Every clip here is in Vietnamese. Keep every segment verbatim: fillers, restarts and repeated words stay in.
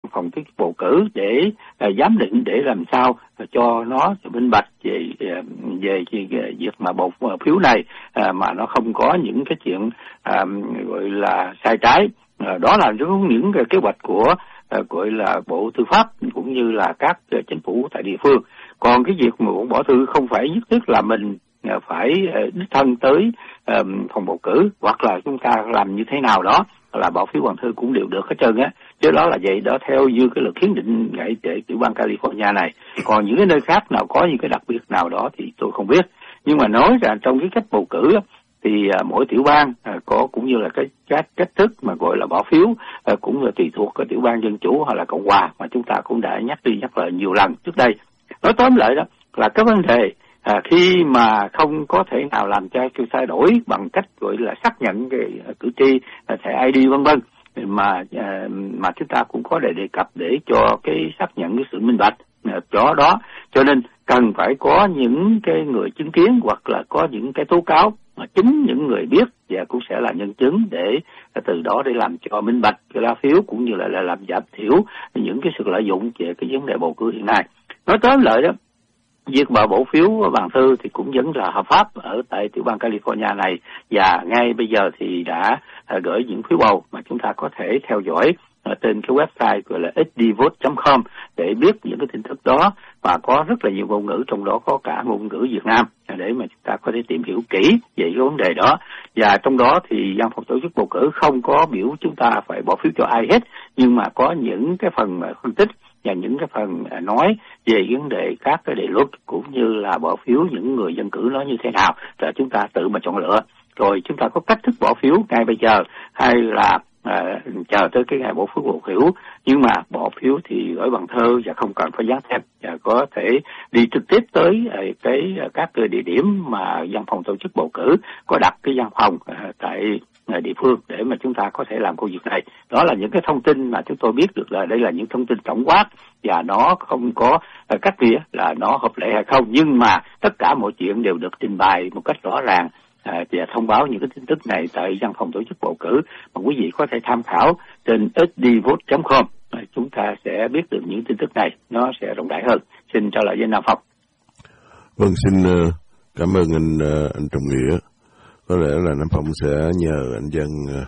phòng tổ chức bầu cử để uh, giám định, để làm sao uh, cho nó minh bạch về uh, về, về, về việc mà bầu phiếu này uh, mà nó không có những cái chuyện uh, gọi là sai trái. Uh, đó là những, những cái kế hoạch của uh, gọi là Bộ Tư pháp cũng như là các uh, chính phủ tại địa phương. Còn cái việc mà bỏ thư không phải nhất thiết là mình uh, phải uh, đích thân tới uh, phòng bầu cử, hoặc là chúng ta làm như thế nào đó là bỏ phiếu bằng thư cũng đều được hết trơn á. Chứ đó là vậy, đó theo như cái luật hiến định tại tiểu bang California này. Còn những cái nơi khác nào có những cái đặc biệt nào đó thì tôi không biết. Nhưng mà nói rằng trong cái cách bầu cử thì uh, mỗi tiểu bang uh, có cũng như là cái cách cách thức mà gọi là bỏ phiếu uh, cũng là tùy thuộc cái tiểu bang Dân Chủ hoặc là Cộng Hòa, mà chúng ta cũng đã nhắc đi nhắc lại nhiều lần trước đây. Nói tóm lại đó là cái vấn đề À, khi mà không có thể nào làm cho cái thay đổi bằng cách gọi là xác nhận cái uh, cử tri uh, thẻ i đê vân vân, mà uh, mà chúng ta cũng có để đề cập để cho cái xác nhận cái sự minh bạch uh, cho đó, cho nên cần phải có những cái người chứng kiến hoặc là có những cái tố cáo mà chính những người biết và cũng sẽ là nhân chứng để uh, từ đó để làm cho minh bạch cái lá phiếu cũng như là, là làm giảm thiểu những cái sự lợi dụng về cái vấn đề bầu cử hiện nay. Nói tóm lại đó, việc bầu bỏ phiếu bằng thư thì cũng vẫn là hợp pháp ở tại tiểu bang California này, và ngay bây giờ thì đã uh, gửi những phiếu bầu mà chúng ta có thể theo dõi ở trên cái website gọi là ét đê vote chấm com để biết những cái tin tức đó, và có rất là nhiều ngôn ngữ, trong đó có cả ngôn ngữ Việt Nam để mà chúng ta có thể tìm hiểu kỹ về cái vấn đề đó. Và trong đó thì văn phòng tổ chức bầu cử không có biểu chúng ta phải bỏ phiếu cho ai hết, nhưng mà có những cái phần phân tích và những cái phần nói về vấn đề các cái đề luật cũng như là bỏ phiếu những người dân cử nó như thế nào, rồi chúng ta tự mà chọn lựa. Rồi chúng ta có cách thức bỏ phiếu ngay bây giờ hay là à, chờ tới cái ngày bỏ phiếu bầu cử, nhưng mà bỏ phiếu thì gửi bằng thơ và không cần phải dán thêm, và có thể đi trực tiếp tới à, cái các cái địa điểm mà văn phòng tổ chức bầu cử có đặt cái văn phòng à, tại địa phương để mà chúng ta có thể làm công việc này. Đó là những cái thông tin mà chúng tôi biết được, là đây là những thông tin tổng quát và nó không có cách nghĩa là nó hợp lệ hay không, nhưng mà tất cả mọi chuyện đều được trình bày một cách rõ ràng à, và thông báo những cái tin tức này tại văn phòng tổ chức bầu cử, mà quý vị có thể tham khảo trên ét đê vote chấm com. À, chúng ta sẽ biết được những tin tức này, nó sẽ rộng rãi hơn. Xin trở lại với Nam Phong. Vâng, xin uh, cảm ơn anh uh, anh Trọng Nghĩa. Có lẽ là Nam Phong sẽ nhờ anh Dân uh,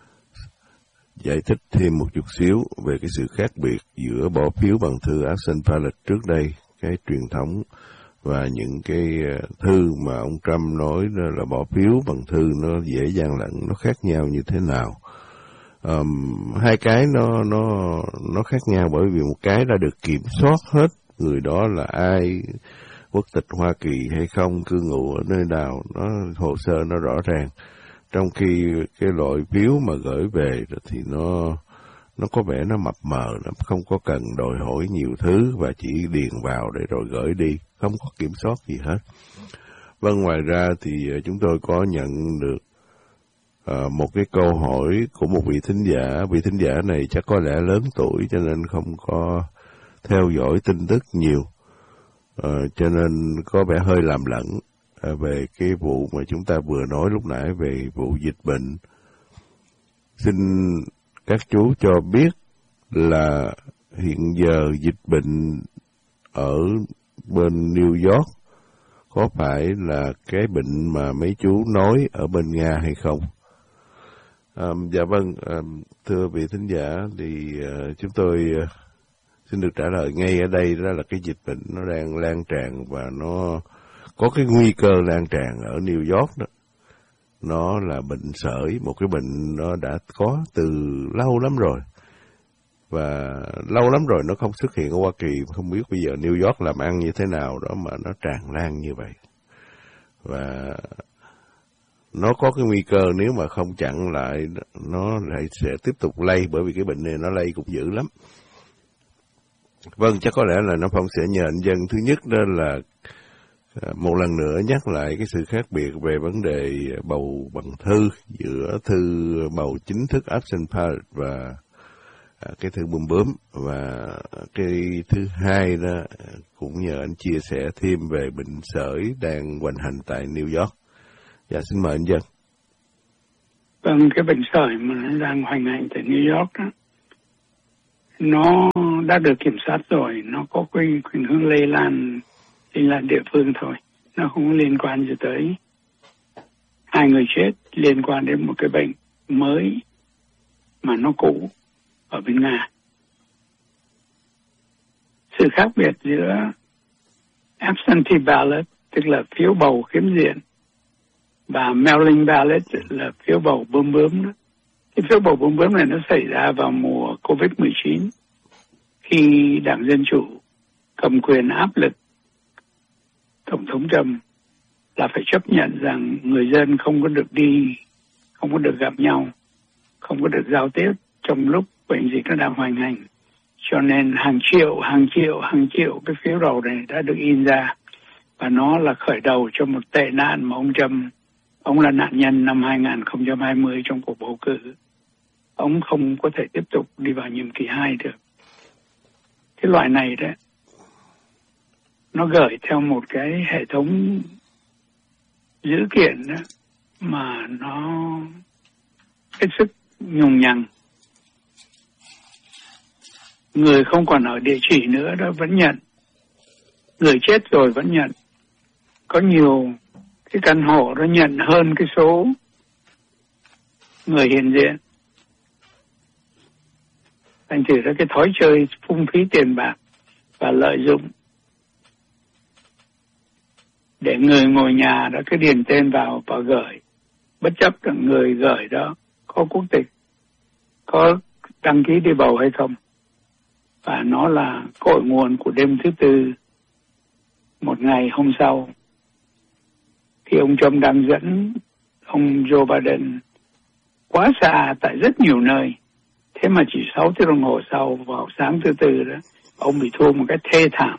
giải thích thêm một chút xíu về cái sự khác biệt giữa bỏ phiếu bằng thư absent ballot trước đây, cái truyền thống, và những cái thư mà ông Trump nói là bỏ phiếu bằng thư nó dễ gian lận, nó khác nhau như thế nào. Um, hai cái nó nó nó khác nhau bởi vì một cái đã được kiểm soát hết người đó là ai, quốc tịch Hoa Kỳ hay không, cư ngụ ở nơi nào, nó hồ sơ nó rõ ràng. Trong khi cái loại phiếu mà gửi về thì nó nó có vẻ nó mập mờ, nó không có cần đòi hỏi nhiều thứ và chỉ điền vào để rồi gửi đi, không có kiểm soát gì hết. Vâng, ngoài ra thì chúng tôi có nhận được uh, một cái câu hỏi của một vị thính giả. Vị thính giả này chắc có lẽ lớn tuổi cho nên không có theo dõi tin tức nhiều, uh, cho nên có vẻ hơi làm lẫn uh, về cái vụ mà chúng ta vừa nói lúc nãy về vụ dịch bệnh. Xin các chú cho biết là hiện giờ dịch bệnh ở bên New York có phải là cái bệnh mà mấy chú nói ở bên Nga hay không? À, dạ vâng, à, thưa vị thính giả, thì uh, chúng tôi uh, xin được trả lời ngay ở đây, đó là cái dịch bệnh nó đang lan tràn và nó có cái nguy cơ lan tràn ở New York đó. Nó là bệnh sởi, một cái bệnh nó đã có từ lâu lắm rồi. Và lâu lắm rồi nó không xuất hiện ở Hoa Kỳ, không biết bây giờ New York làm ăn như thế nào đó mà nó tràn lan như vậy. Và nó có cái nguy cơ nếu mà không chặn lại, nó lại sẽ tiếp tục lây, bởi vì cái bệnh này nó lây cũng dữ lắm. Vâng, chắc có lẽ là Nam Phong sẽ nhờ anh Dân thứ nhất đó là một lần nữa nhắc lại cái sự khác biệt về vấn đề bầu bằng thư giữa thư bầu chính thức absent ballot và cái thư bùm bướm, và cái thứ hai đó cũng nhờ anh chia sẻ thêm về bệnh sởi đang hoành hành tại New York. Dạ, xin mời anh Dân. Vâng, cái bệnh sởi mà nó đang hoành hành tại New York đó, nó đã được kiểm soát rồi, nó có khuynh khuynh hướng lây lan lây lan địa phương thôi, nó không có liên quan gì tới hai người chết liên quan đến một cái bệnh mới mà nó cũ ở bên Nga. Sự khác biệt giữa absentee ballot, tức là phiếu bầu khiếm diện, và mail-in ballot là phiếu bầu bướm bướm đó. Cái phiếu bầu bướm bướm này nó xảy ra vào mùa covid mười chín, khi Đảng Dân Chủ cầm quyền áp lực Tổng thống Trump là phải chấp nhận rằng người dân không có được đi, không có được gặp nhau, không có được giao tiếp trong lúc bệnh dịch nó đang hoành hành. Cho nên hàng triệu, hàng triệu, hàng triệu cái phiếu bầu này đã được in ra, và nó là khởi đầu cho một tệ nạn mà ông Trump, ông là nạn nhân năm hai không hai không trong cuộc bầu cử. Ông không có thể tiếp tục đi vào nhiệm kỳ hai được. Cái loại này đó, nó gửi theo một cái hệ thống dữ kiện đó, mà nó hết sức nhùng nhằng. Người không còn ở địa chỉ nữa đó vẫn nhận, người chết rồi vẫn nhận. Có nhiều cái căn hộ nó nhận hơn cái số người hiện diện. Thành thử ra cái thói chơi phung phí tiền bạc và lợi dụng để người ngồi nhà đã cứ điền tên vào và gửi, bất chấp là người gửi đó có quốc tịch, có đăng ký đi bầu hay không. Và nó là cội nguồn của đêm thứ tư, một ngày hôm sau, khi ông Trump đang dẫn ông Joe Biden quá xa tại rất nhiều nơi. Thế mà chỉ sáu tiếng đồng hồ sau, vào sáng thứ tư đó, ông bị thua một cái thê thảm.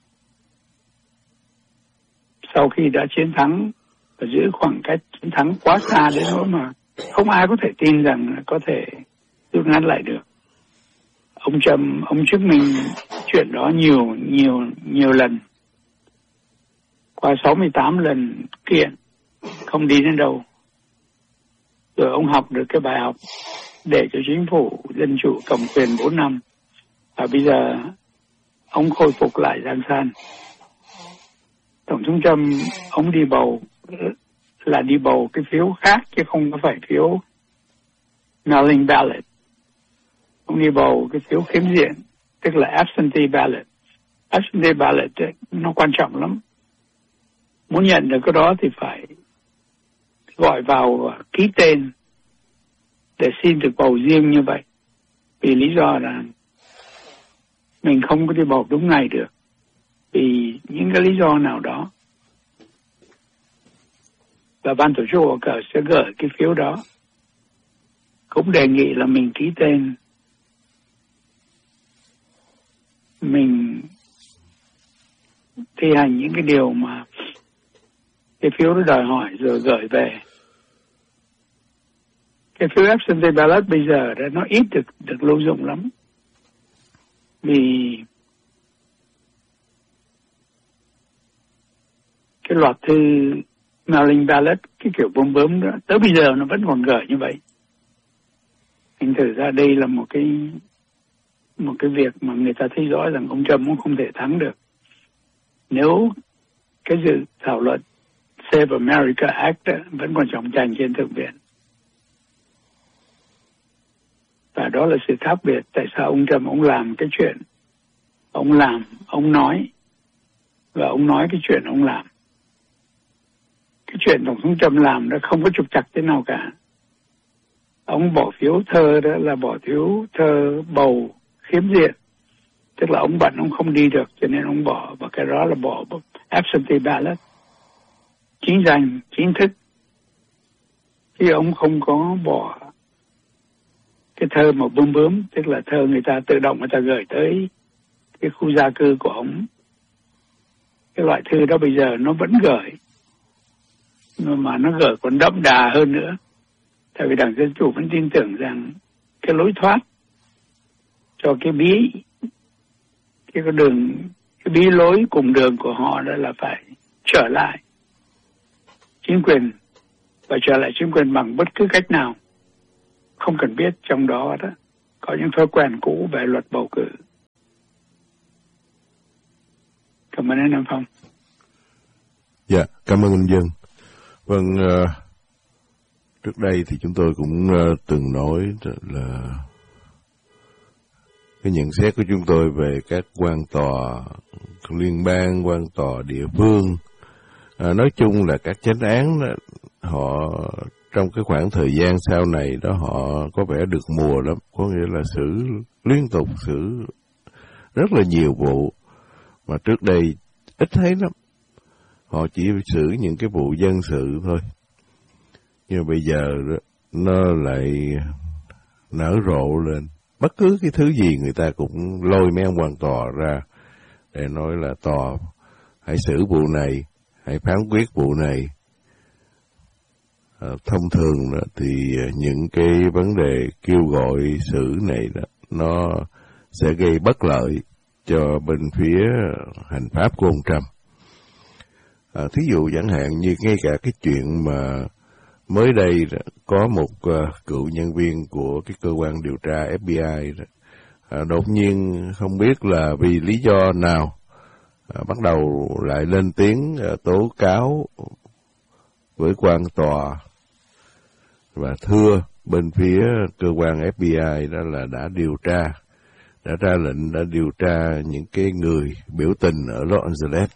Sau khi đã chiến thắng và giữ khoảng cách chiến thắng quá xa đến nỗi mà không ai có thể tin rằng có thể rút ngắn lại được. Ông Trump, ông chứng minh chuyện đó nhiều, nhiều, nhiều lần. Qua sáu mươi tám lần kiện, không đi đến đâu. Rồi ông học được cái bài học để cho chính phủ Dân Chủ cầm quyền bốn năm. Và bây giờ ông khôi phục lại giang san. Tổng thống Trump, ông đi bầu là đi bầu cái phiếu khác chứ không có phải phiếu mail-in ballot. Ông đi bầu cái phiếu khiếm diện, tức là absentee ballot. Absentee ballot ấy, nó quan trọng lắm. Muốn nhận được cái đó thì phải gọi vào ký tên để xin được bầu riêng như vậy. Vì lý do là mình không có đi bầu đúng ngày được. Vì những cái lý do nào đó. Và ban tổ chức bầu cử sẽ gửi cái phiếu đó. Cũng đề nghị là mình ký tên. Mình thi hành những cái điều mà cái phiếu đó đòi hỏi rồi gửi về. Cái phiếu absentee ballot bây giờ đó, nó ít được được lưu dụng lắm. Vì cái loạt thư mail-in ballot, cái kiểu bơm bướm đó, tới bây giờ nó vẫn còn gửi như vậy. Thành thử ra đây là một cái một cái việc mà người ta thấy rõ rằng ông Trump cũng không thể thắng được. Nếu cái dự thảo luận Save America Act đó, vẫn còn trọng tranh trên thượng viện. Và đó là sự khác biệt tại sao ông Trump ông làm cái chuyện ông làm, ông nói, và ông nói cái chuyện ông làm. Cái chuyện Tổng thống Trump làm nó không có trục trặc thế nào cả. Ông bỏ phiếu thơ đó là bỏ phiếu thơ bầu khiếm diện. Tức là ông bận, ông không đi được, cho nên ông bỏ, và cái đó là bỏ absentee ballot. Chính danh, chính thức. Chứ ông không có bỏ cái thơ mà bướm bướm, tức là thơ người ta tự động người ta gửi tới cái khu gia cư của ông. Cái loại thư đó bây giờ nó vẫn gửi, nhưng mà nó gửi còn đậm đà hơn nữa. Tại vì Đảng Dân Chủ vẫn tin tưởng rằng cái lối thoát cho cái bí, cái đường, cái bí lối cùng đường của họ đó là phải trở lại chính quyền, và trở lại chính quyền bằng bất cứ cách nào. Không cần biết trong đó đó có những thói quen cũ về luật bầu cử. Cảm ơn anh Nam Phong. Dạ, cảm ơn anh Dân. Vâng, uh, trước đây thì chúng tôi cũng uh, từng nói là cái nhận xét của chúng tôi về các quan tòa liên bang, quan tòa địa phương, à, nói chung là các chánh án đó, họ trong cái khoảng thời gian sau này đó họ có vẻ được mùa lắm, có nghĩa là xử liên tục, xử rất là nhiều vụ mà trước đây ít thấy lắm. Họ chỉ xử những cái vụ dân sự thôi. Nhưng bây giờ đó, nó lại nở rộ lên. Bất cứ cái thứ gì người ta cũng lôi mấy ông quan tòa ra để nói là tòa hãy xử vụ này, hãy phán quyết vụ này. À, thông thường đó, thì những cái vấn đề kêu gọi xử này đó, nó sẽ gây bất lợi cho bên phía hành pháp của ông Trump. À, thí dụ chẳng hạn như ngay cả cái chuyện mà mới đây đó, có một uh, cựu nhân viên của cái cơ quan điều tra ép bê i đó, à, đột nhiên không biết là vì lý do nào à, bắt đầu lại lên tiếng uh, tố cáo với quan tòa và thưa bên phía cơ quan ép bê i đó là đã điều tra, đã ra lệnh đã điều tra những cái người biểu tình ở Los Angeles.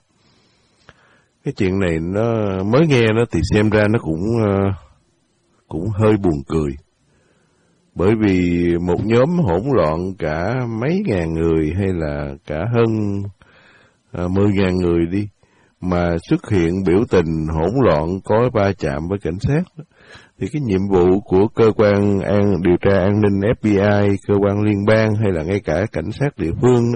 Cái chuyện này nó mới nghe nó thì xem ra nó cũng uh, cũng hơi buồn cười. Bởi vì một nhóm hỗn loạn cả mấy ngàn người hay là cả hơn uh, mười ngàn người đi mà xuất hiện biểu tình hỗn loạn có va chạm với cảnh sát thì cái nhiệm vụ của cơ quan an điều tra an ninh ép bê i, cơ quan liên bang hay là ngay cả cảnh sát địa phương đó,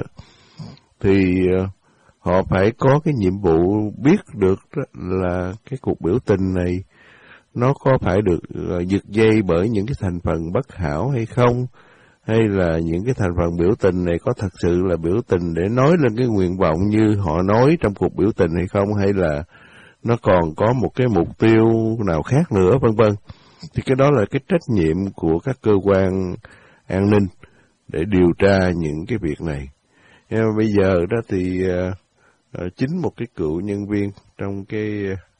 thì uh, họ phải có cái nhiệm vụ biết được là cái cuộc biểu tình này nó có phải được giật dây bởi những cái thành phần bất hảo hay không, hay là những cái thành phần biểu tình này có thật sự là biểu tình để nói lên cái nguyện vọng như họ nói trong cuộc biểu tình hay không, hay là nó còn có một cái mục tiêu nào khác nữa, vân vân. Thì cái đó là cái trách nhiệm của các cơ quan an ninh để điều tra những cái việc này. Nhưng mà bây giờ đó thì uh, chính một cái cựu nhân viên trong cái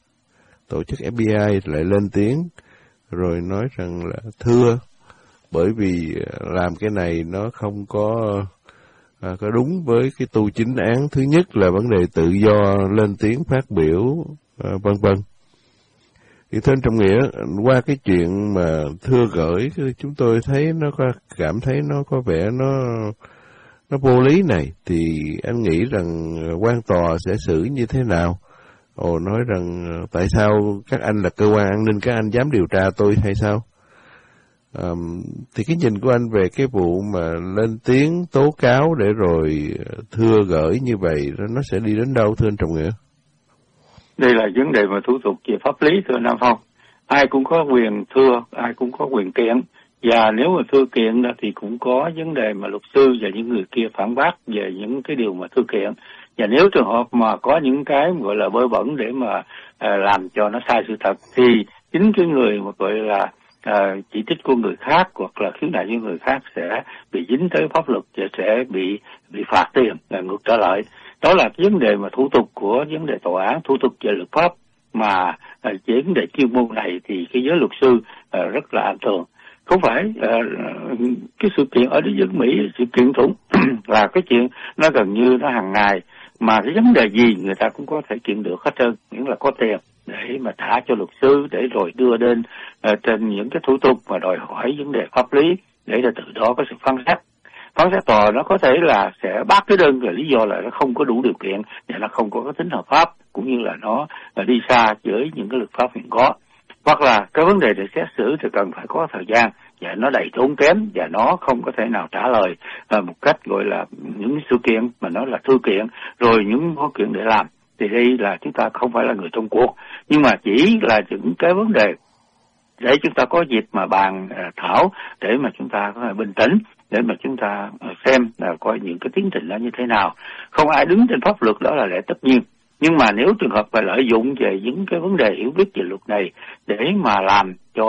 tổ chức ép bê i lại lên tiếng rồi nói rằng là thưa, bởi vì làm cái này nó không có à, có đúng với cái tu chính án. Thứ nhất là vấn đề tự do lên tiếng phát biểu, à, vân vân. Thì thưa anh Trọng Nghĩa, qua cái chuyện mà thưa gửi, chúng tôi thấy nó có cảm thấy nó có vẻ nó nó vô lý này, thì anh nghĩ rằng quan tòa sẽ xử như thế nào? Ồ, nói rằng tại sao các anh là cơ quan an ninh, các anh dám điều tra tôi hay sao? À, thì cái nhìn của anh về cái vụ mà lên tiếng tố cáo để rồi thưa gửi như vậy, nó sẽ đi đến đâu thưa anh Trọng Nghĩa? Đây là vấn đề mà thủ tục về pháp lý thưa Nam Phong. Ai cũng có quyền thưa, ai cũng có quyền kiện. Và nếu mà thưa kiện đó thì cũng có vấn đề mà luật sư và những người kia phản bác về những cái điều mà thưa kiện. Và nếu trường hợp mà có những cái gọi là bơ bẩn để mà à, làm cho nó sai sự thật, thì chính cái người mà gọi là à, chỉ trích của người khác hoặc là khiếu nại với người khác sẽ bị dính tới pháp luật và sẽ bị bị phạt tiền là ngược trở lại. Đó là cái vấn đề mà thủ tục của vấn đề tòa án, thủ tục về luật pháp mà à, vấn đề chuyên môn này thì cái giới luật sư à, rất là an thường. Không phải uh, cái sự kiện ở nước Mỹ, sự kiện thủng là cái chuyện nó gần như nó hàng ngày, mà cái vấn đề gì người ta cũng có thể kiện được hết trơn, miễn là có tiền để mà trả cho luật sư, để rồi đưa đến uh, trên những cái thủ tục mà đòi hỏi vấn đề pháp lý, để là từ đó có sự phán xét. Phán xét tòa nó có thể là sẽ bác cái đơn là lý do là nó không có đủ điều kiện và nó không có cái tính hợp pháp, cũng như là nó uh, đi xa với những cái luật pháp hiện có. Hoặc là cái vấn đề để xét xử thì cần phải có thời gian và nó đầy tốn kém và nó không có thể nào trả lời à, một cách gọi là những sự kiện mà nó là thư kiện rồi những văn kiện để làm. Thì đây là chúng ta không phải là người trong cuộc, nhưng mà chỉ là những cái vấn đề để chúng ta có dịp mà bàn à, thảo để mà chúng ta có thể bình tĩnh, để mà chúng ta à, xem là coi những cái tiến trình đó như thế nào. Không ai đứng trên pháp luật, đó là lẽ tất nhiên. Nhưng mà nếu trường hợp phải lợi dụng về những cái vấn đề hiểu biết về luật này để mà làm cho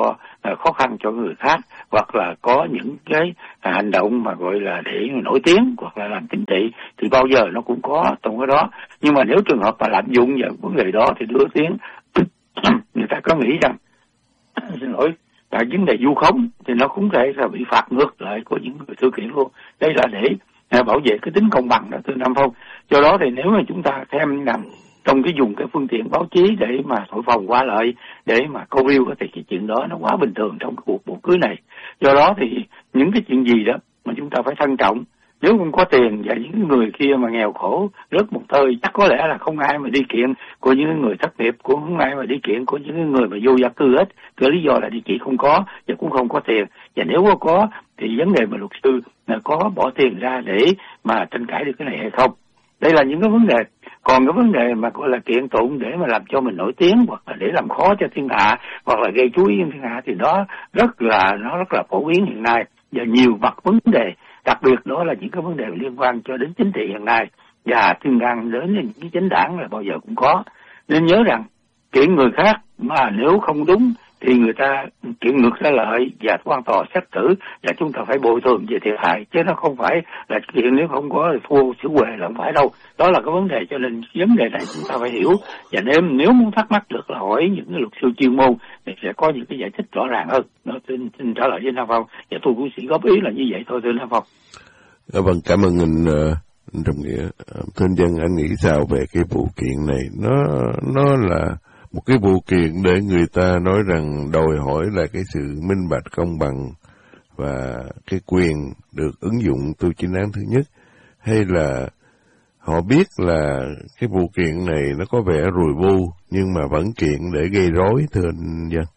khó khăn cho người khác, hoặc là có những cái hành động mà gọi là để nổi tiếng hoặc là làm chính trị, thì bao giờ nó cũng có trong cái đó. Nhưng mà nếu trường hợp mà lạm dụng vào vấn đề đó thì đưa tiếng người ta có nghĩ rằng xin lỗi tại vấn đề vu khống thì nó cũng thể là bị phạt ngược lại của những người thực hiện luôn. Đây là để bảo vệ cái tính công bằng đó thưa Nam Phong. Do đó thì nếu mà chúng ta xem rằng trong cái dùng cái phương tiện báo chí để mà thổi phồng qua lại, để mà câu view, thì cái chuyện đó nó quá bình thường trong cái cuộc bầu cưới này. Do đó thì những cái chuyện gì đó mà chúng ta phải trân trọng. Nếu không có tiền và những người kia mà nghèo khổ rớt một thời, chắc có lẽ là không ai mà đi kiện của những người thất nghiệp, cũng không ai mà đi kiện của những người mà vô gia cư hết. Cái lý do là địa chỉ không có và cũng không có tiền. Và nếu có có thì vấn đề mà luật sư là có bỏ tiền ra để mà tranh cãi được cái này hay không. Đây là những cái vấn đề. Còn cái vấn đề mà gọi là kiện tụng để mà làm cho mình nổi tiếng, hoặc là để làm khó cho thiên hạ, hoặc là gây chú ý thiên hạ, thì đó rất là nó rất là phổ biến hiện nay và nhiều mặt vấn đề. Đặc biệt đó là những cái vấn đề liên quan cho đến chính trị hiện nay, và liên quan đến những cái chính đảng là bao giờ cũng có. Nên nhớ rằng kiện người khác mà nếu không đúng thì người ta kiện ngược ra lợi và quan tòa xét xử, và chúng ta phải bồi thường về thiệt hại, chứ nó không phải là kiện nếu không có thì thua xứ huề là không phải đâu. Đó là cái vấn đề, cho nên vấn đề này chúng ta phải hiểu. Và nếu nếu muốn thắc mắc được là hỏi những cái luật sư chuyên môn thì sẽ có những cái giải thích rõ ràng hơn. Nó xin, xin trả lời với Nam Phong, và tôi cũng chỉ góp ý là như vậy thôi thưa Nam Phong. À, vâng, cảm ơn anh, anh Trọng Nghĩa. Thưa anh Dân, anh nghĩ sao về cái vụ kiện này? Nó nó là một cái vụ kiện để người ta nói rằng đòi hỏi là cái sự minh bạch, công bằng và cái quyền được ứng dụng tu chính án thứ nhất, hay là họ biết là cái vụ kiện này nó có vẻ rùi bu nhưng mà vẫn kiện để gây rối thưa anh Dân?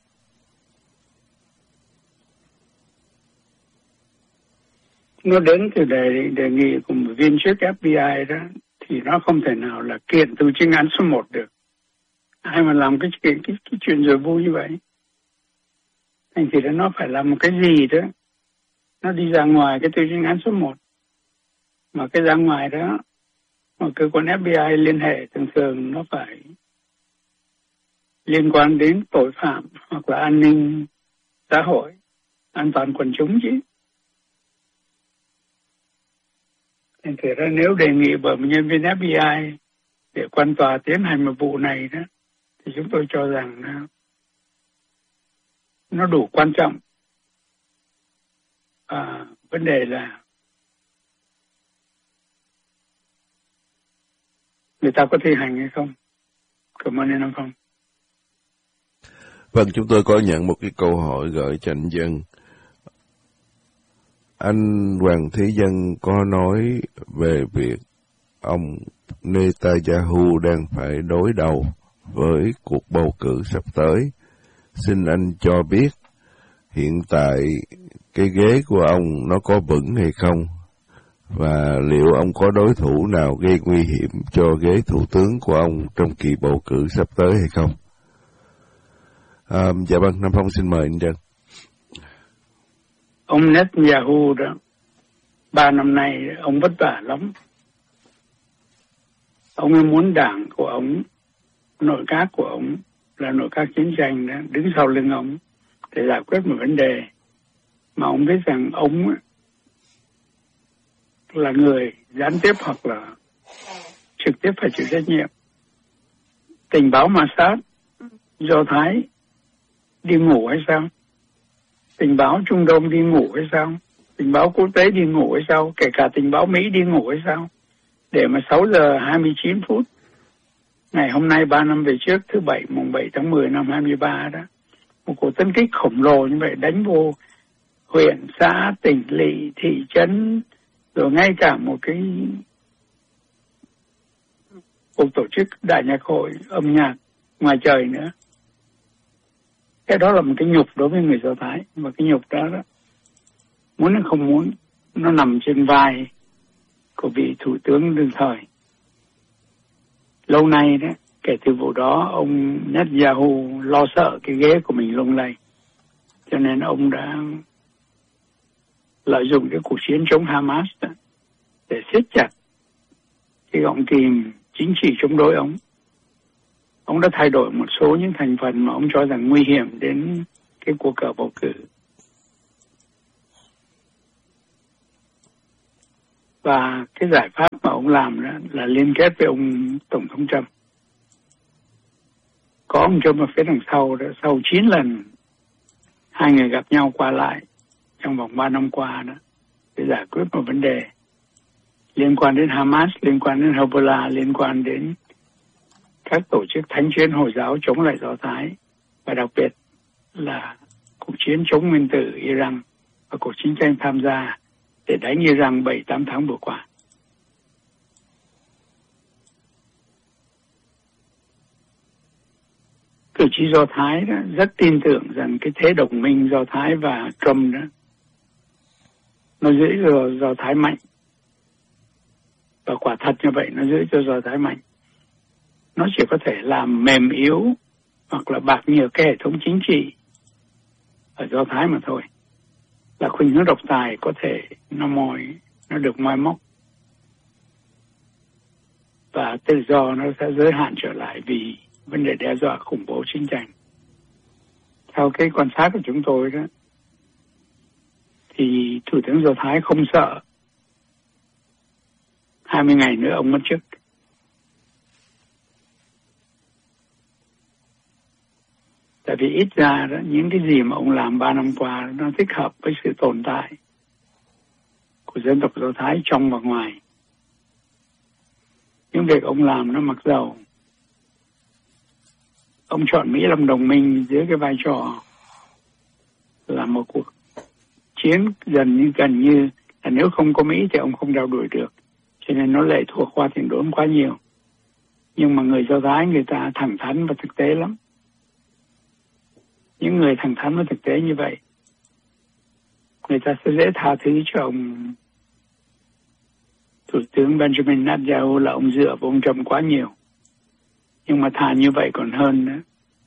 Nó đến từ đề, đề nghị của một viên chức ép bê i đó, thì nó không thể nào là kiện tù chính án số một được. Ai mà làm cái, cái, cái, cái chuyện rùi bu như vậy. Thành thì nó phải làm một cái gì đó, nó đi ra ngoài cái tù chính án số một. Mà cái ra ngoài đó, mà cơ quan ép bê i liên hệ thường thường nó phải liên quan đến tội phạm hoặc là an ninh xã hội, an toàn quần chúng chứ. Thành thử ra nếu đề nghị bởi một nhân viên ép bê i để quan tòa tiến hành một vụ này đó, thì chúng tôi cho rằng nó, nó đủ quan trọng. À, vấn đề là người ta có thi hành hay không. Cảm ơn anh Nam Phong. Vâng, chúng tôi có nhận một cái câu hỏi gửi cho anh Dân. Anh Hoàng Thế Dân có nói về việc ông Netanyahu đang phải đối đầu với cuộc bầu cử sắp tới. Xin anh cho biết hiện tại cái ghế của ông nó có vững hay không? Và liệu ông có đối thủ nào gây nguy hiểm cho ghế thủ tướng của ông trong kỳ bầu cử sắp tới hay không? À, dạ vâng, Nam Phong xin mời anh Dân. Ông Netanyahu đó, ba năm nay ông vất vả lắm. Ông ấy muốn đảng của ông, nội các của ông là nội các chiến tranh đó, đứng sau lưng ông để giải quyết một vấn đề mà ông biết rằng ông là người gián tiếp hoặc là trực tiếp phải chịu trách nhiệm. Tình báo Mossad Do Thái đi ngủ hay sao? Tình báo Trung Đông đi ngủ hay sao? Tình báo quốc tế đi ngủ hay sao? Kể cả tình báo Mỹ đi ngủ hay sao? Để mà sáu giờ hai mươi chín phút ngày hôm nay ba năm về trước, thứ bảy mùng bảy tháng mười năm hai mươi ba đó, một cuộc tấn kích khổng lồ như vậy đánh vô huyện, xã, tỉnh, lỵ, thị trấn, rồi ngay cả một cái cuộc tổ chức đại nhạc hội âm nhạc ngoài trời nữa. Cái đó là một cái nhục đối với người Do Thái, và cái nhục đó, đó muốn hay không muốn, nó nằm trên vai của vị thủ tướng đương thời. Lâu nay đó, kể từ vụ đó, ông Netanyahu lo sợ cái ghế của mình lung lay, cho nên ông đã lợi dụng cái cuộc chiến chống Hamas đó, để siết chặt cái gọng kìm chính trị chống đối ông. Ông đã thay đổi một số những thành phần mà ông cho rằng nguy hiểm đến cái cuộc cờ bầu cử. Và cái giải pháp mà ông làm đó là liên kết với ông Tổng thống Trump. Có ông Trump ở phía đằng sau đó, sau chín lần hai người gặp nhau qua lại trong vòng ba năm qua đó, để giải quyết một vấn đề liên quan đến Hamas, liên quan đến Hezbollah, liên quan đến các tổ chức thánh chiến Hồi giáo chống lại Do Thái, và đặc biệt là cuộc chiến chống nguyên tử Iran và cuộc chiến tranh tham gia để đánh Iran bảy tám tháng vừa qua. Cử tri Do Thái đó rất tin tưởng rằng cái thế đồng minh Do Thái và Trump đó nó giữ cho Do Thái mạnh. Và quả thật như vậy, nó giữ cho Do Thái mạnh. Nó chỉ có thể làm mềm yếu hoặc là bạc nhược cái hệ thống chính trị ở Do Thái mà thôi. Là khuynh hướng độc tài có thể nó moi, nó được moi móc. Và tự do nó sẽ giới hạn trở lại vì vấn đề đe dọa khủng bố chiến tranh. Theo cái quan sát của chúng tôi đó, thì Thủ tướng Do Thái không sợ hai mươi ngày nữa ông mất chức. Tại vì ít ra đó, những cái gì mà ông làm ba năm qua nó thích hợp với sự tồn tại của dân tộc Do Thái trong và ngoài. Những việc ông làm nó mặc dầu ông chọn Mỹ làm đồng minh dưới cái vai trò là một cuộc chiến gần như gần như là nếu không có Mỹ thì ông không đeo đuổi được, cho nên nó lệ thuộc qua tiền đốn quá nhiều. Nhưng mà người Do Thái người ta thẳng thắn và thực tế lắm. Những người thẳng thắn và thực tế như vậy, người ta sẽ dễ tha thứ cho ông Thủ tướng Benjamin Netanyahu là ông dựa vào ông Trump quá nhiều. Nhưng mà thà như vậy còn hơn nữa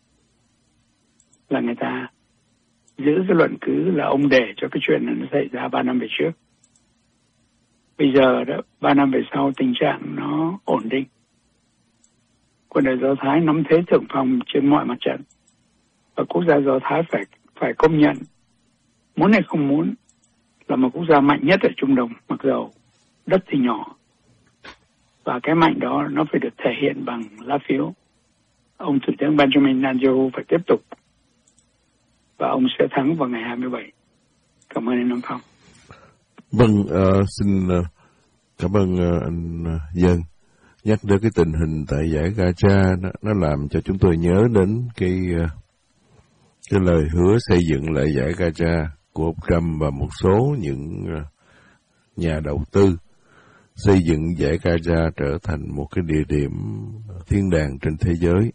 là người ta giữ cái luận cứ là ông để cho cái chuyện này nó xảy ra ba năm về trước. Bây giờ đó, ba năm về sau tình trạng nó ổn định. Quân đội Do Thái nắm thế thượng phong trên mọi mặt trận. Và quốc gia Do Thái phải phải công nhận, muốn hay không muốn, là một quốc gia mạnh nhất ở Trung Đông, mặc dầu đất thì nhỏ. Và cái mạnh đó nó phải được thể hiện bằng lá phiếu. Ông Thủ tướng Benjamin Netanyahu phải tiếp tục. Và ông sẽ thắng vào ngày hai mươi bảy. Cảm ơn anh Nam Phong. Vâng, uh, xin uh, cảm ơn uh, anh uh, Dân. Nhắc đến cái tình hình tại giải Gaza, nó, nó làm cho chúng tôi nhớ đến cái uh, cái lời hứa xây dựng lại giải Gaza của ông Trump và một số những uh, nhà đầu tư xây dựng giải Gaza trở thành một cái địa điểm thiên đàng trên thế giới.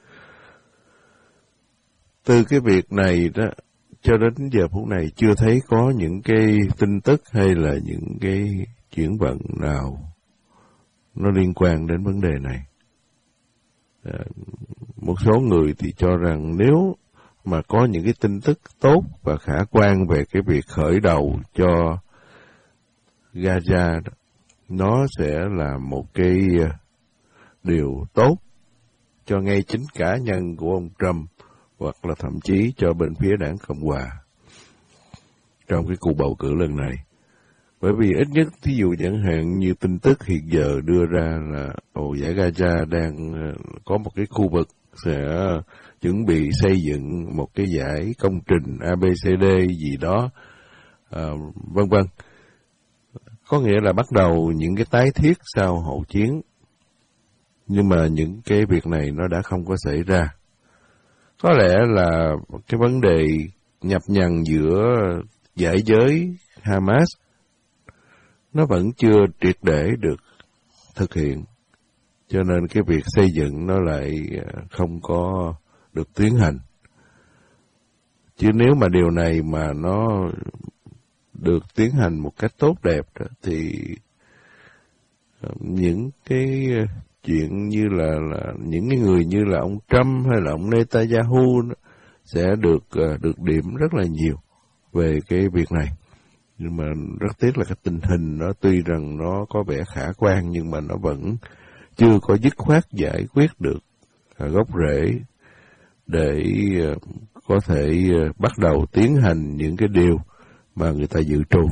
Từ cái việc này đó, cho đến giờ phút này chưa thấy có những cái tin tức hay là những cái chuyển vận nào nó liên quan đến vấn đề này. À, một số người thì cho rằng nếu mà có những cái tin tức tốt và khả quan về cái việc khởi đầu cho Gaza đó, nó sẽ là một cái điều tốt cho ngay chính cá nhân của ông Trump hoặc là thậm chí cho bên phía đảng Cộng hòa trong cái cuộc bầu cử lần này. Bởi vì ít nhất thí dụ chẳng hạn như tin tức hiện giờ đưa ra là ồ giải Gaza đang có một cái khu vực sẽ chuẩn bị xây dựng một cái giải công trình a bê xê đê gì đó, à, vân vân. Có nghĩa là bắt đầu những cái tái thiết sau hậu chiến. Nhưng mà những cái việc này nó đã không có xảy ra. Có lẽ là cái vấn đề nhập nhằng giữa giải giới Hamas nó vẫn chưa triệt để được thực hiện. Cho nên cái việc xây dựng nó lại không có được tiến hành. Chứ nếu mà điều này mà nó được tiến hành một cách tốt đẹp thì những cái chuyện như là, là những cái người như là ông Trump hay là ông Netanyahu sẽ được được điểm rất là nhiều về cái việc này. Nhưng mà rất tiếc là cái tình hình nó tuy rằng nó có vẻ khả quan nhưng mà nó vẫn chưa có dứt khoát giải quyết được gốc rễ để có thể bắt đầu tiến hành những cái điều mà người ta dự trù.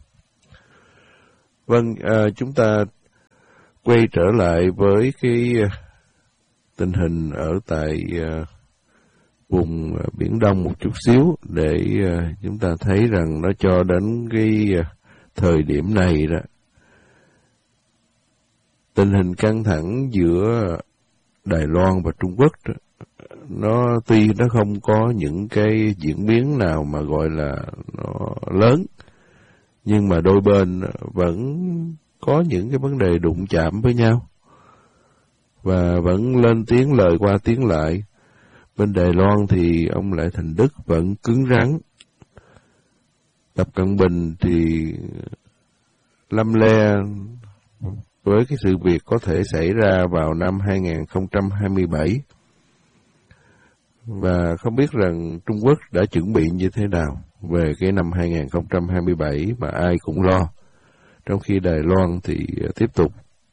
Vâng, à, chúng ta quay trở lại với cái tình hình ở tại uh, vùng Biển Đông một chút xíu để uh, chúng ta thấy rằng nó cho đến cái uh, thời điểm này đó, tình hình căng thẳng giữa Đài Loan và Trung Quốc đó, nó tuy nó không có những cái diễn biến nào mà gọi là nó lớn, nhưng mà đôi bên vẫn có những cái vấn đề đụng chạm với nhau và vẫn lên tiếng lời qua tiếng lại. Bên Đài Loan thì ông Lại Thành Đức vẫn cứng rắn, Tập Cận Bình thì lăm le với cái sự việc có thể xảy ra vào năm hai không hai bảy, và không biết rằng Trung Quốc đã chuẩn bị như thế nào về cái năm hai không hai bảy mà ai cũng lo, trong khi Đài Loan thì tiếp tục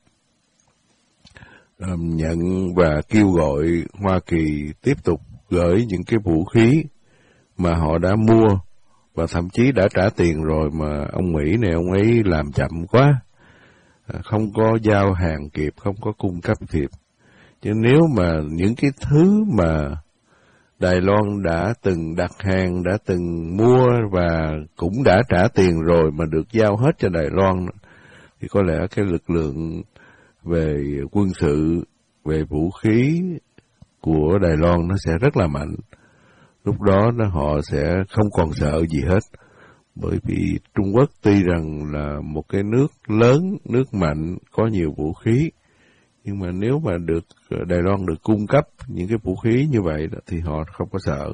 um, nhận và kêu gọi Hoa Kỳ tiếp tục gửi những cái vũ khí mà họ đã mua và thậm chí đã trả tiền rồi mà ông Mỹ này ông ấy làm chậm quá, không có giao hàng kịp, không có cung cấp kịp. Chứ nếu mà những cái thứ mà Đài Loan đã từng đặt hàng, đã từng mua và cũng đã trả tiền rồi mà được giao hết cho Đài Loan, thì có lẽ cái lực lượng về quân sự, về vũ khí của Đài Loan nó sẽ rất là mạnh. Lúc đó nó họ sẽ không còn sợ gì hết. Bởi vì Trung Quốc tuy rằng là một cái nước lớn, nước mạnh, có nhiều vũ khí, nhưng mà nếu mà được Đài Loan được cung cấp những cái vũ khí như vậy đó, thì họ không có sợ.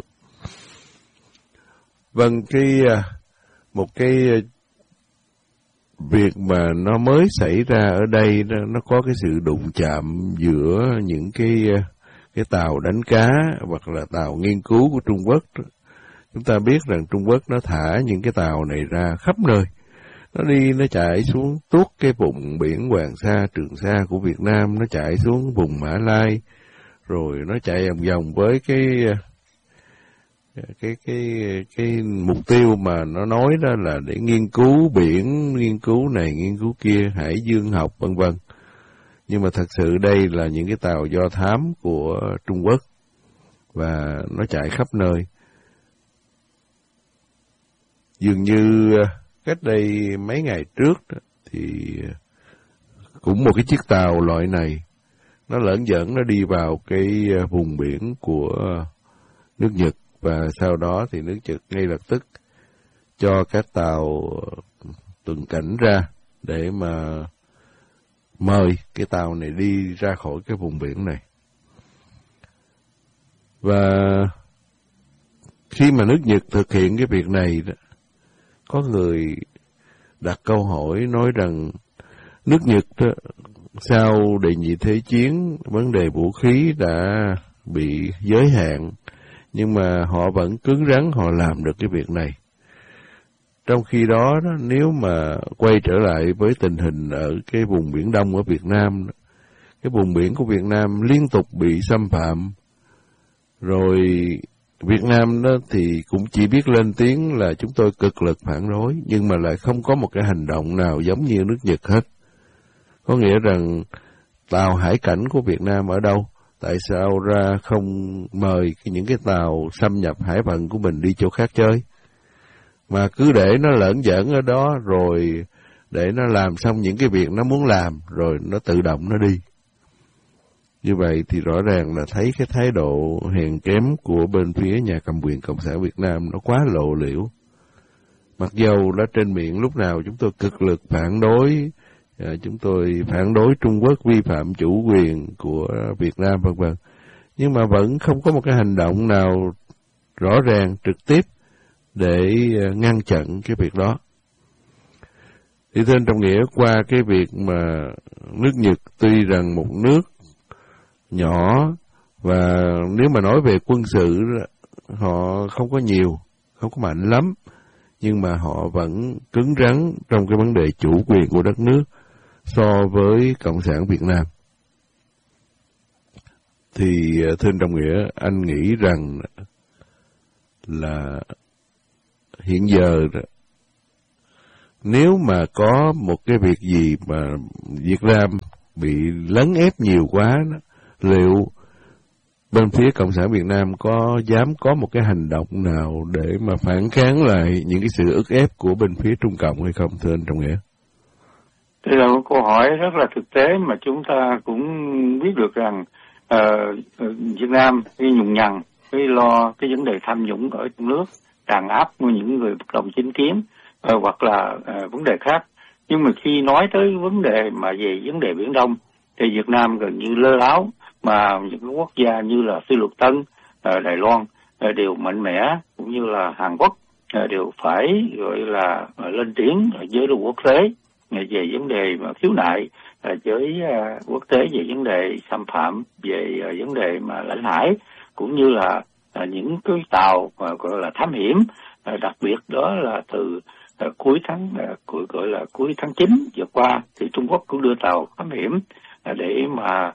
Vâng, cái một cái việc mà nó mới xảy ra ở đây, nó, nó có cái sự đụng chạm giữa những cái cái tàu đánh cá hoặc là tàu nghiên cứu của Trung Quốc. Chúng ta biết rằng Trung Quốc nó thả những cái tàu này ra khắp nơi. Nó đi, nó chạy xuống tuốt cái vùng biển Hoàng Sa, Trường Sa của Việt Nam, nó chạy xuống vùng Mã Lai, rồi nó chạy vòng vòng với cái cái cái cái mục tiêu mà nó nói đó là để nghiên cứu biển, nghiên cứu này, nghiên cứu kia, hải dương học vân vân. Nhưng mà thật sự đây là những cái tàu do thám của Trung Quốc và nó chạy khắp nơi. Dường như cách đây mấy ngày trước đó, thì cũng một cái chiếc tàu loại này nó lởn giởn, nó đi vào cái vùng biển của nước Nhật, và sau đó thì nước Nhật ngay lập tức cho các tàu tuần cảnh ra để mà mời cái tàu này đi ra khỏi cái vùng biển này. Và khi mà nước Nhật thực hiện cái việc này đó, có người đặt câu hỏi nói rằng nước Nhật đó, sau đệ nhị thế chiến, vấn đề vũ khí đã bị giới hạn, nhưng mà họ vẫn cứng rắn họ làm được cái việc này. Trong khi đó, đó nếu mà quay trở lại với tình hình ở cái vùng Biển Đông ở Việt Nam, cái vùng biển của Việt Nam liên tục bị xâm phạm, rồi Việt Nam đó thì cũng chỉ biết lên tiếng là chúng tôi cực lực phản đối, nhưng mà lại không có một cái hành động nào giống như nước Nhật hết. Có nghĩa rằng tàu hải cảnh của Việt Nam ở đâu? Tại sao ra không mời những cái tàu xâm nhập hải phận của mình đi chỗ khác chơi? Mà cứ để nó lởn giởn ở đó, rồi để nó làm xong những cái việc nó muốn làm, rồi nó tự động nó đi. Như vậy thì rõ ràng là thấy cái thái độ hèn kém của bên phía nhà cầm quyền Cộng sản Việt Nam nó quá lộ liễu. Mặc dầu đã trên miệng lúc nào chúng tôi cực lực phản đối, chúng tôi phản đối Trung Quốc vi phạm chủ quyền của Việt Nam vân vân, nhưng mà vẫn không có một cái hành động nào rõ ràng trực tiếp để ngăn chặn cái việc đó. Thì thưa anh Trọng Nghĩa, qua cái việc mà nước Nhật tuy rằng một nước nhỏ, và nếu mà nói về quân sự họ không có nhiều, không có mạnh lắm, nhưng mà họ vẫn cứng rắn trong cái vấn đề chủ quyền của đất nước so với Cộng sản Việt Nam. Thì thưa anh Trọng Nghĩa, anh nghĩ rằng là hiện giờ đó, nếu mà có một cái việc gì mà Việt Nam bị lấn ép nhiều quá đó, liệu bên phía Cộng sản Việt Nam có dám có một cái hành động nào để mà phản kháng lại những cái sự ức ép của bên phía Trung Cộng hay không, thưa anh Trọng Nghĩa? Đây là một câu hỏi rất là thực tế mà chúng ta cũng biết được rằng uh, Việt Nam cái nhùng nhằng, cái lo cái vấn đề tham nhũng ở trong nước, đàn áp những người bất đồng chính kiến uh, hoặc là uh, vấn đề khác. Nhưng mà khi nói tới vấn đề mà về vấn đề Biển Đông thì Việt Nam gần như lơ láo, mà những quốc gia như là Phi Luật Tân, uh, Đài Loan uh, đều mạnh mẽ, cũng như là Hàn Quốc uh, đều phải gọi là uh, lên tiếng với luật quốc tế về vấn đề mà khiếu nại với quốc tế về vấn đề xâm phạm về vấn đề mà lãnh hải, cũng như là những cái tàu mà gọi là thám hiểm, đặc biệt đó là từ cuối tháng gọi là cuối tháng chín vừa qua thì Trung Quốc cũng đưa tàu thám hiểm để mà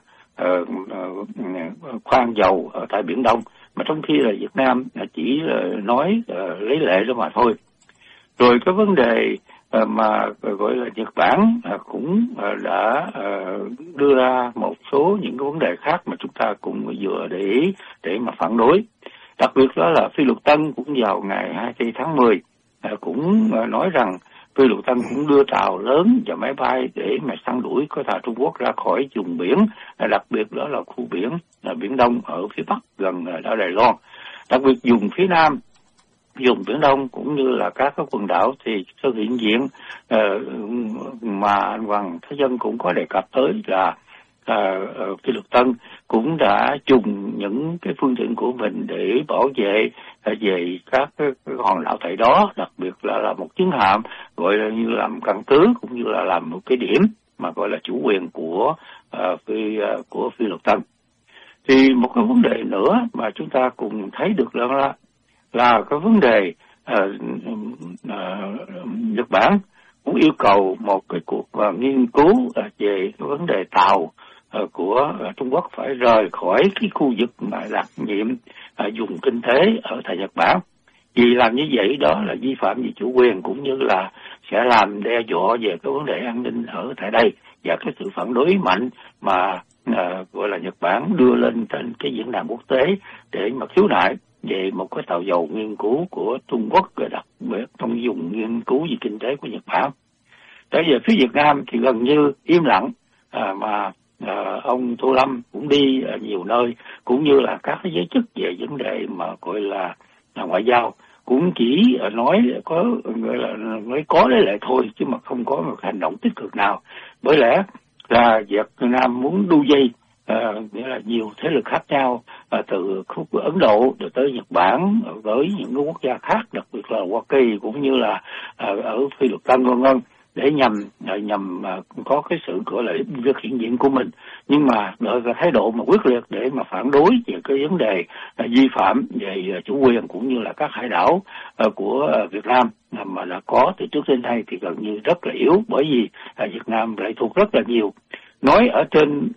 khoan dầu ở tại Biển Đông, mà trong khi là Việt Nam chỉ nói lấy lệ đó mà thôi. Rồi cái vấn đề mà gọi là Nhật Bản cũng đã đưa ra một số những cái vấn đề khác mà chúng ta cũng vừa để ý để mà phản đối. Đặc biệt đó là Phi Luật Tân cũng vào ngày hai mươi tư tháng mười cũng nói rằng Phi Luật Tân cũng đưa tàu lớn và máy bay để mà săn đuổi có tàu Trung Quốc ra khỏi vùng biển, đặc biệt đó là khu biển Biển Đông ở phía Bắc gần đảo Đài Loan. Đặc biệt vùng phía Nam, vùng Biển Đông cũng như là các cái quần đảo thì sự hiện diện uh, mà anh Hoàng Thế Dân cũng có đề cập tới là uh, Phi Luật Tân cũng đã dùng những cái phương tiện của mình để bảo vệ uh, về các cái, cái hòn đảo tại đó, đặc biệt là là một chiến hạm gọi là như làm căn cứ, cũng như là làm một cái điểm mà gọi là chủ quyền của uh, phi, uh, của Phi Luật Tân. Thì một cái vấn đề nữa mà chúng ta cùng thấy được là là cái vấn đề uh, uh, Nhật Bản cũng yêu cầu một cái cuộc uh, nghiên cứu uh, về cái vấn đề tàu uh, của uh, Trung Quốc phải rời khỏi cái khu vực mà đặc nhiệm uh, dùng kinh tế ở tại Nhật Bản. Vì làm như vậy đó là vi phạm về chủ quyền, cũng như là sẽ làm đe dọa về cái vấn đề an ninh ở tại đây, và cái sự phản đối mạnh mà uh, gọi là Nhật Bản đưa lên trên cái diễn đàn quốc tế để mà khiếu nại về một cái tàu dầu nghiên cứu của Trung Quốc, đặc biệt trong vùng nghiên cứu về kinh tế của Nhật Bản. Tới giờ phía Việt Nam thì gần như im lặng, à, mà à, ông Tô Lâm cũng đi à, nhiều nơi, cũng như là các cái giới chức về vấn đề mà gọi là, là ngoại giao cũng chỉ à, nói có gọi là nói có lấy lệ thôi, chứ mà không có một hành động tích cực nào. Bởi lẽ là Việt Nam muốn đu dây À, nghĩa là nhiều thế lực khác nhau, à, từ khu vực Ấn Độ rồi tới Nhật Bản, với những cái quốc gia khác, đặc biệt là Hoa Kỳ cũng như là à, ở Phi Luật Tân vân vân, để nhằm à, nhằm à, có cái sự gọi là việc hiện diện của mình, nhưng mà đợi cái thái độ mà quyết liệt để mà phản đối về cái vấn đề à, vi phạm về à, chủ quyền cũng như là các hải đảo à, của à, Việt Nam à, mà đã có từ trước đến nay thì gần như rất là yếu, bởi vì à, Việt Nam lại thuộc rất là nhiều. Nói ở trên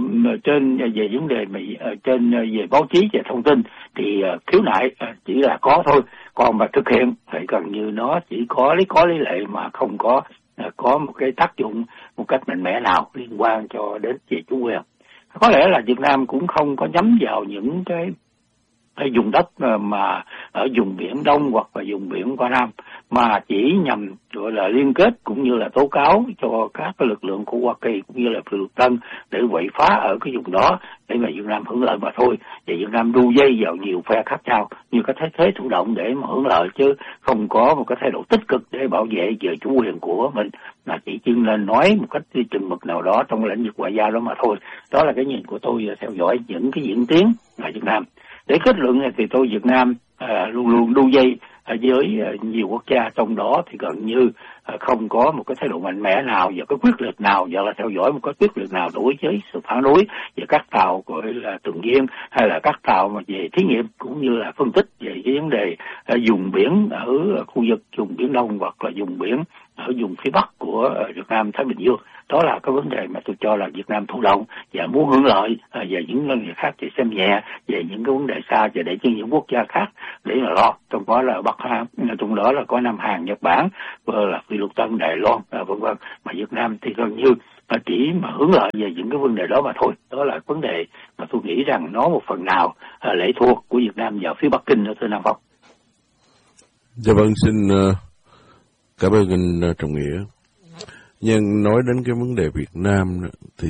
trên về vấn đề mà trên về báo chí và thông tin thì uh, khiếu nại uh, chỉ là có thôi, còn mà thực hiện thì gần như nó chỉ có lý có lý lệ mà không có uh, có một cái tác dụng một cách mạnh mẽ nào liên quan cho đến về chủ quyền. Có lẽ là Việt Nam cũng không có nhắm vào những cái cái vùng đất mà ở vùng Biển Đông hoặc là vùng biển Hoa Nam, mà chỉ nhằm gọi là liên kết cũng như là tố cáo cho các cái lực lượng của Hoa Kỳ cũng như là Phi Luật Tân để quậy phá ở cái vùng đó để mà Việt Nam hưởng lợi mà thôi. Và Việt Nam đu dây vào nhiều phe khác nhau như cái thế thế thụ động để mà hưởng lợi, chứ không có một cái thái độ tích cực để bảo vệ về chủ quyền của mình, mà chỉ chuyên lên nói một cách chừng mực nào đó trong lĩnh vực ngoại giao đó mà thôi. Đó là cái nhìn của tôi theo dõi những cái diễn tiến ở Việt Nam. Để kết luận này thì tôi Việt Nam à, luôn luôn đu dây à, với à, nhiều quốc gia, trong đó thì gần như à, không có một cái thái độ mạnh mẽ nào và cái quyết liệt nào, và là theo dõi một cái quyết liệt nào đối với sự phản đối về các tàu gọi là tuần duyên hay là các tàu mà về thí nghiệm, cũng như là phân tích về cái vấn đề à, dùng biển ở khu vực vùng Biển Đông hoặc là vùng biển ở vùng phía Bắc của Việt Nam Thái Bình Dương. Đó là cái vấn đề mà tôi cho là Việt Nam thụ động và muốn hưởng lợi về những vấn đề khác, thì xem nhẹ về những cái vấn đề xa và để cho những quốc gia khác để mà lo. Trong đó là Bắc Hàn, trong đó là có Nam Hàn, Nhật Bản, là Phi Luật Tân, Đài Loan, vân vân. Mà Việt Nam thì gần như chỉ mà hưởng lợi về những cái vấn đề đó mà thôi. Đó là vấn đề mà tôi nghĩ rằng nó một phần nào lệ thuộc của Việt Nam vào phía Bắc Kinh đó, thưa Nam Phong. Dạ vâng, xin uh, cảm ơn anh uh, Trọng Nghĩa. Nhưng nói đến cái vấn đề Việt Nam thì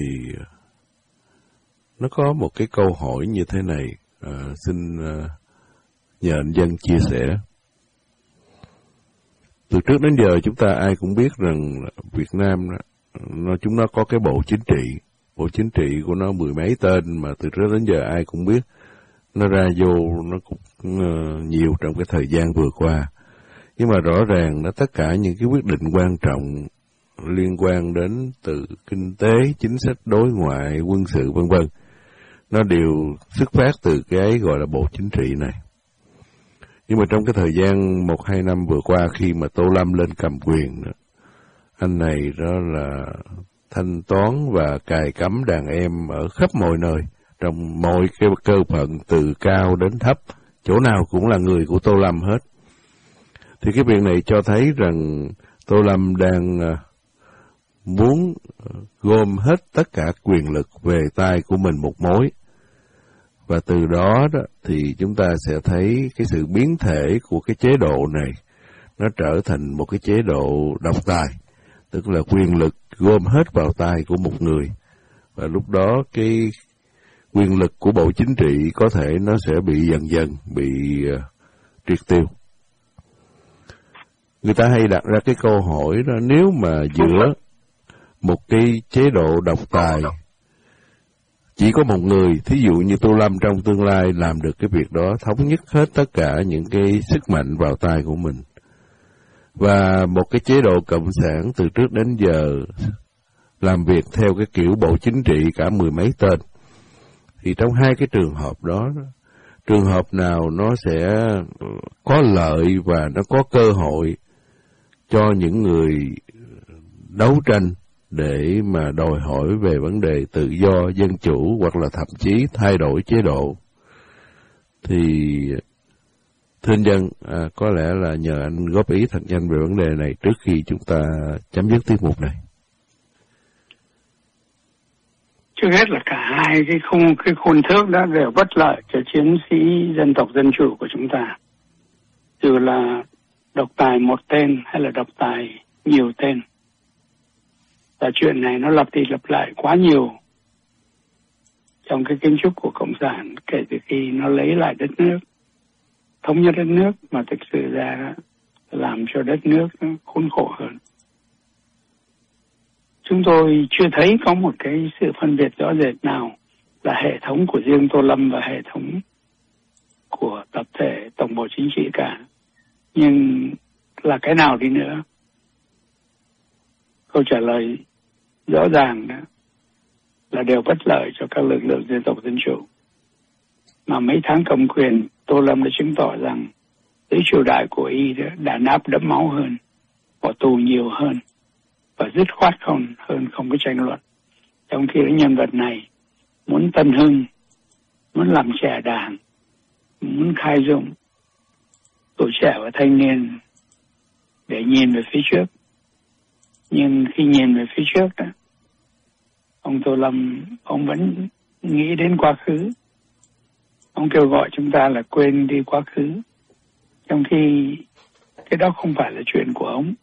nó có một cái câu hỏi như thế này, à, xin uh, nhờ anh Dân chia sẻ. Từ trước đến giờ chúng ta ai cũng biết rằng Việt Nam nó chúng nó có cái bộ chính trị, bộ chính trị của nó mười mấy tên mà từ trước đến giờ ai cũng biết, nó ra vô nó cũng uh, nhiều trong cái thời gian vừa qua. Nhưng mà rõ ràng nó tất cả những cái quyết định quan trọng liên quan đến từ kinh tế, chính sách đối ngoại, quân sự vân vân, nó đều xuất phát từ cái gọi là bộ chính trị này. Nhưng mà trong cái thời gian một hai năm vừa qua khi mà Tô Lâm lên cầm quyền, anh này đó là thanh toán và cài cắm đàn em ở khắp mọi nơi, trong mọi cái cơ phận từ cao đến thấp, chỗ nào cũng là người của Tô Lâm hết. Thì cái việc này cho thấy rằng Tô Lâm đang muốn gom hết tất cả quyền lực về tay của mình một mối. Và từ đó, đó thì chúng ta sẽ thấy cái sự biến thể của cái chế độ này, nó trở thành một cái chế độ độc tài, tức là quyền lực gom hết vào tay của một người. Và lúc đó cái quyền lực của bộ chính trị có thể nó sẽ bị dần dần bị uh, triệt tiêu. Người ta hay đặt ra cái câu hỏi đó, nếu mà giữa một cái chế độ độc tài chỉ có một người, thí dụ như Tô Lâm trong tương lai làm được cái việc đó, thống nhất hết tất cả những cái sức mạnh vào tay của mình, và một cái chế độ cộng sản từ trước đến giờ làm việc theo cái kiểu bộ chính trị cả mười mấy tên, thì trong hai cái trường hợp đó, trường hợp nào nó sẽ có lợi và nó có cơ hội cho những người đấu tranh để mà đòi hỏi về vấn đề tự do, dân chủ hoặc là thậm chí thay đổi chế độ. Thì thưa anh Dân, à, có lẽ là nhờ anh góp ý thật nhanh về vấn đề này trước khi chúng ta chấm dứt tiết mục này. Trước hết là cả hai cái khung cái khuôn thước đó đều bất lợi cho chiến sĩ dân tộc dân chủ của chúng ta. Dù là độc tài một tên hay là độc tài nhiều tên. Và chuyện này nó lặp đi lặp lại quá nhiều trong cái kiến trúc của Cộng sản kể từ khi nó lấy lại đất nước, thống nhất đất nước, mà thực sự ra làm cho đất nước khốn khổ hơn. Chúng tôi chưa thấy có một cái sự phân biệt rõ rệt nào là hệ thống của riêng Tô Lâm và hệ thống của tập thể Tổng bộ Chính trị cả. Nhưng là cái nào đi nữa? Câu trả lời rõ ràng đó là đều bất lợi cho các lực lượng dân tộc dân chủ. Mà mấy tháng cầm quyền, Tô Lâm đã chứng tỏ rằng dưới triều đại của y đã náp đẫm máu hơn, bỏ tù nhiều hơn, và dứt khoát không hơn không có tranh luận. Trong khi cái nhân vật này muốn tân hưng, muốn làm trẻ đảng, muốn khai dụng tuổi trẻ và thanh niên để nhìn về phía trước. Nhưng khi nhìn về phía trước đó, ông Tô Lâm, ông vẫn nghĩ đến quá khứ. Ông kêu gọi chúng ta là quên đi quá khứ, trong khi cái đó không phải là chuyện của ông.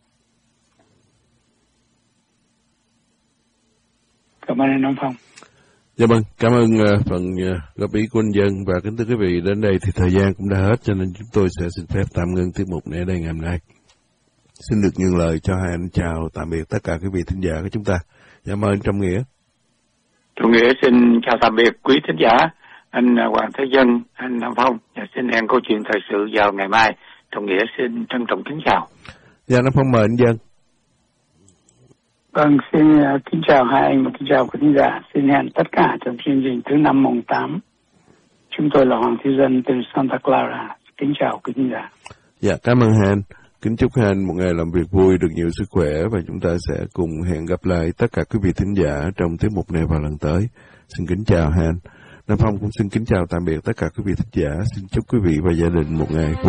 Cảm ơn anh Nam Phong. Dạ vâng, cảm ơn uh, phần uh, góp ý của anh Dân, và kính thưa quý vị, đến đây thì thời gian cũng đã hết, cho nên chúng tôi sẽ xin phép tạm ngưng tiết mục này ở đây ngày hôm nay. Xin được nhường lời cho hai anh chào tạm biệt tất cả quý vị thính giả của chúng ta. Dạ mời anh Trọng Nghĩa. Trọng Nghĩa xin chào tạm biệt quý thính giả, anh Hoàng Thế Dân, anh Nam Phong. Và xin hẹn câu chuyện thời sự vào ngày mai. Trọng Nghĩa xin trân trọng kính chào. Dạ Nam Phong mời anh Dân. Vâng, xin uh, kính chào hai anh và kính chào quý thính giả. Xin hẹn tất cả trong chương trình thứ năm mùng tám. Chúng tôi là Hoàng Thế Dân từ Santa Clara. Kính chào quý thính giả. Dạ, cảm ơn hai anh. Kính chúc Han một ngày làm việc vui, được nhiều sức khỏe, và chúng ta sẽ cùng hẹn gặp lại tất cả quý vị thính giả trong tiết mục này vào lần tới. Xin kính chào Han. Nam Phong cũng xin kính chào tạm biệt tất cả quý vị thính giả. Xin chúc quý vị và gia đình một ngày vui.